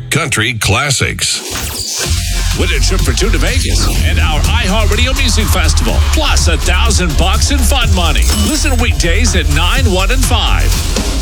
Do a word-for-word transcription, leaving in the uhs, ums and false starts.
Country Classics. Win a trip for two to Vegas and our iHeartRadio Music Festival, plus a thousand bucks in fun money. Listen weekdays at nine, one, and five.